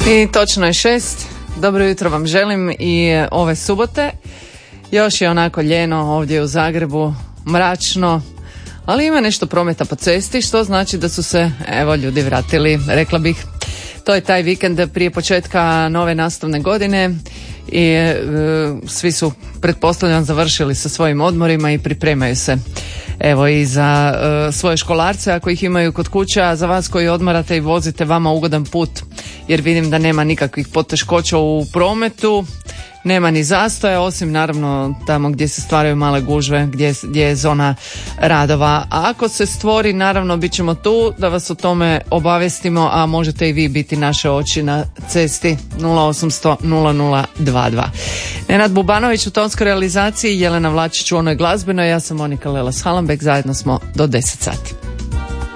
I točno je 6. Dobro jutro vam želim i ove subote. Još je onako ljeno ovdje u Zagrebu, mračno, ali ima nešto prometa po cesti, što znači da su se, evo, ljudi vratili, rekla bih. To je taj vikend prije početka nove nastavne godine i svi su, pretpostavljam, završili sa svojim odmorima i pripremaju se, evo, i za svoje školarce ako ih imaju kod kuće, a za vas koji odmarate i vozite, vama ugodan put, jer vidim da nema nikakvih poteškoća u prometu, nema ni zastoja, osim naravno tamo gdje se stvaraju male gužve, gdje je zona radova. A ako se stvori, naravno bit ćemo tu da vas o tome obavestimo, a možete i vi biti naše oči na cesti. 0800 0022. Nenad Bubanović u tonskoj realizaciji, Jelena Vlačić u onoj glazbenoj, ja sam Monika Lelas-Halambek, zajedno smo do 10 sati.